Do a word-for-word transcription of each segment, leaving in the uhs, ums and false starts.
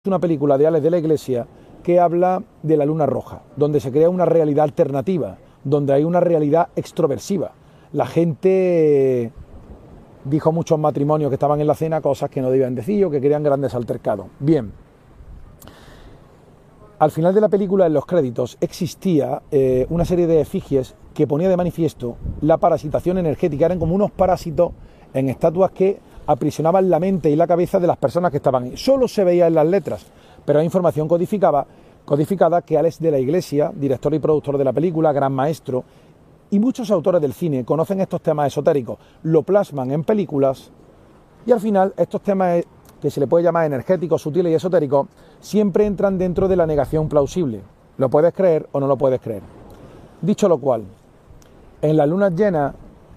Una película de Alex de la Iglesia que habla de la luna roja, donde se crea una realidad alternativa, donde hay una realidad extroversiva. La gente dijo a muchos matrimonios que estaban en la cena cosas que no debían decir o que querían grandes altercados. Bien, al final de la película, en los créditos, existía eh, una serie de efigies que ponía de manifiesto la parasitación energética. Eran como unos parásitos en estatuas que aprisionaban la mente y la cabeza de las personas que estaban ahí. Solo se veía en las letras, pero hay información codificada, codificada que Alex de la Iglesia, director y productor de la película, gran maestro, y muchos autores del cine conocen estos temas esotéricos, lo plasman en películas, y al final estos temas que se le puede llamar energéticos, sutiles y esotéricos, siempre entran dentro de la negación plausible. Lo puedes creer o no lo puedes creer. Dicho lo cual, en las lunas llenas,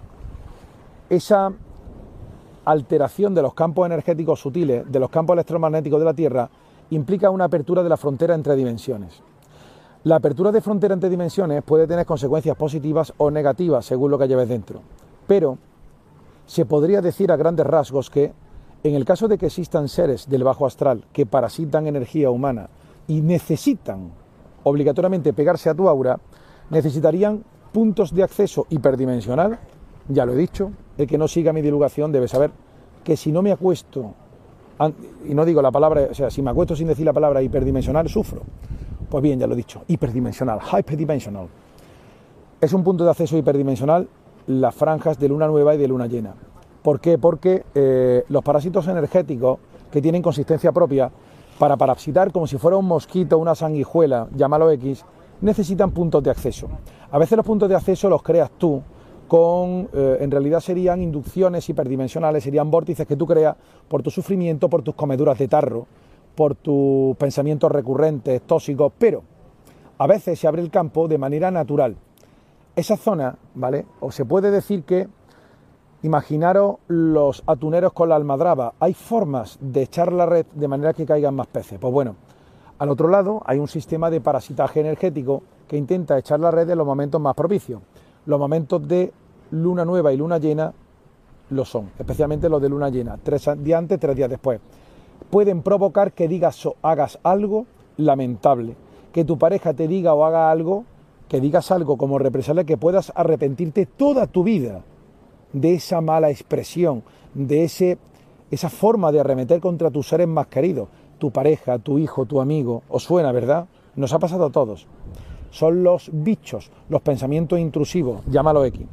esa alteración de los campos energéticos sutiles, de los campos electromagnéticos de la Tierra, implica una apertura de la frontera entre dimensiones. La apertura de frontera entre dimensiones puede tener consecuencias positivas o negativas según lo que lleves dentro, pero se podría decir a grandes rasgos que en el caso de que existan seres del bajo astral que parasitan energía humana y necesitan obligatoriamente pegarse a tu aura, necesitarían puntos de acceso hiperdimensional. Ya lo he dicho, el que no siga mi divulgación debe saber que si no me acuesto, y no digo la palabra, o sea, si me acuesto sin decir la palabra hiperdimensional, sufro. Pues bien, ya lo he dicho, hiperdimensional, hyperdimensional. Es un punto de acceso hiperdimensional las franjas de luna nueva y de luna llena. ¿Por qué? Porque eh, los parásitos energéticos que tienen consistencia propia, para parasitar como si fuera un mosquito, una sanguijuela, llámalo X, necesitan puntos de acceso. A veces los puntos de acceso los creas tú, con, eh, en realidad serían inducciones hiperdimensionales, serían vórtices que tú creas por tu sufrimiento, por tus comeduras de tarro, por tus pensamientos recurrentes, tóxicos, pero a veces se abre el campo de manera natural. Esa zona, ¿vale? O se puede decir que, imaginaros los atuneros con la almadraba, hay formas de echar la red de manera que caigan más peces. Pues bueno, al otro lado hay un sistema de parasitaje energético que intenta echar la red en los momentos más propicios. Los momentos de luna nueva y luna llena lo son, especialmente los de luna llena, tres días antes, tres días después. Pueden provocar que digas o hagas algo lamentable, que tu pareja te diga o haga algo, que digas algo como represalia, que puedas arrepentirte toda tu vida de esa mala expresión, de ese, esa forma de arremeter contra tus seres más queridos, tu pareja, tu hijo, tu amigo. ¿Os suena, verdad? Nos ha pasado a todos. Son los bichos, los pensamientos intrusivos, llámalo X.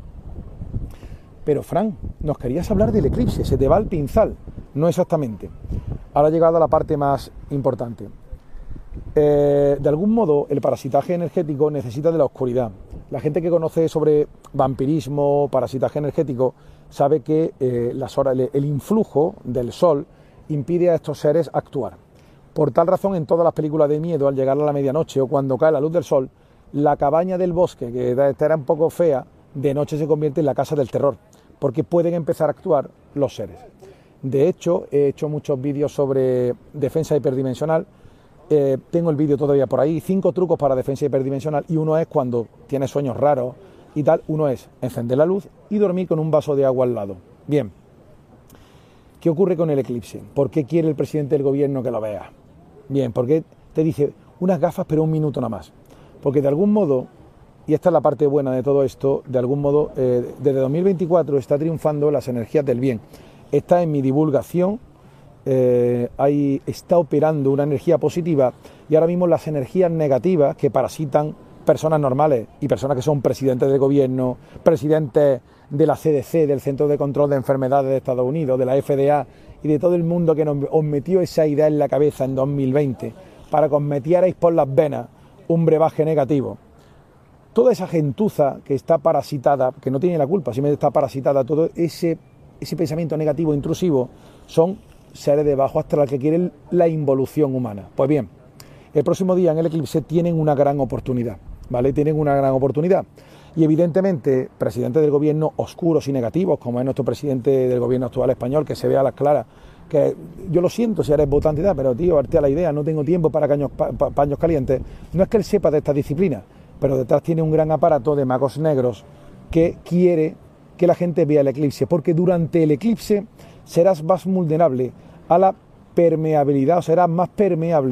Pero Fran, nos querías hablar del eclipse, se te va el pinzal. No exactamente. Ahora ha llegado a la parte más importante. Eh, de algún modo, el parasitaje energético necesita de la oscuridad. La gente que conoce sobre vampirismo, parasitaje energético, sabe que eh, las horas, el influjo del sol impide a estos seres actuar. Por tal razón, en todas las películas de miedo, al llegar a la medianoche o cuando cae la luz del sol, la cabaña del bosque, que era un poco fea, de noche se convierte en la casa del terror, porque pueden empezar a actuar los seres. De hecho, he hecho muchos vídeos sobre defensa hiperdimensional, eh, tengo el vídeo todavía por ahí, cinco trucos para defensa hiperdimensional, y uno es cuando tienes sueños raros y tal, uno es encender la luz y dormir con un vaso de agua al lado. Bien, ¿qué ocurre con el eclipse? ¿Por qué quiere el presidente del gobierno que lo vea? Bien, porque te dice unas gafas pero un minuto nada más. Porque de algún modo, y esta es la parte buena de todo esto, de algún modo, eh, desde dos mil veinticuatro está triunfando las energías del bien. Está en mi divulgación, eh, ahí está operando una energía positiva, y ahora mismo las energías negativas que parasitan personas normales y personas que son presidentes del gobierno, presidentes de la C D C, del Centro de Control de Enfermedades de Estados Unidos, de la F D A y de todo el mundo que nos, os metió esa idea en la cabeza en dos mil veinte para que os metierais por las venas un brebaje negativo. Toda esa gentuza que está parasitada, que no tiene la culpa, simplemente está parasitada, todo ese, ese pensamiento negativo, intrusivo, son seres de bajo astral que quieren la involución humana. Pues bien, el próximo día en el eclipse tienen una gran oportunidad, ¿vale? Tienen una gran oportunidad. Y evidentemente, presidentes del gobierno oscuros y negativos, como es nuestro presidente del gobierno actual español, que se ve a las claras, que yo lo siento si eres votante, pero tío, arte a la idea, no tengo tiempo para caños, pa, pa, paños calientes. No es que él sepa de esta disciplina, pero detrás tiene un gran aparato de magos negros que quiere que la gente vea el eclipse, porque durante el eclipse serás más vulnerable a la permeabilidad, o sea, era más permeable